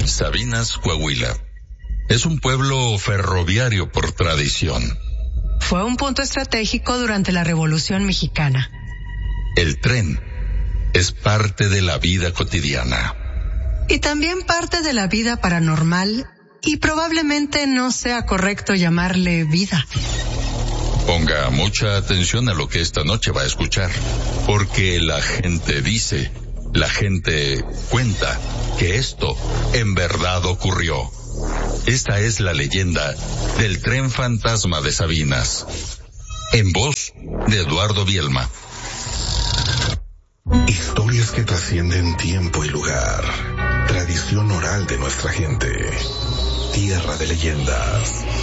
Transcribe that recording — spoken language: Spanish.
Sabinas, Coahuila. Es un pueblo ferroviario por tradición. Fue un punto estratégico durante la Revolución Mexicana. El tren es parte de la vida cotidiana. Y también parte de la vida paranormal, y probablemente no sea correcto llamarle vida. Ponga mucha atención a lo que esta noche va a escuchar, porque la gente dice, la gente cuenta que esto en verdad ocurrió. Esta es la leyenda del tren fantasma de Sabinas, en voz de Eduardo Bielma. Historias que trascienden tiempo y lugar. Tradición oral de nuestra gente. Tierra de leyendas.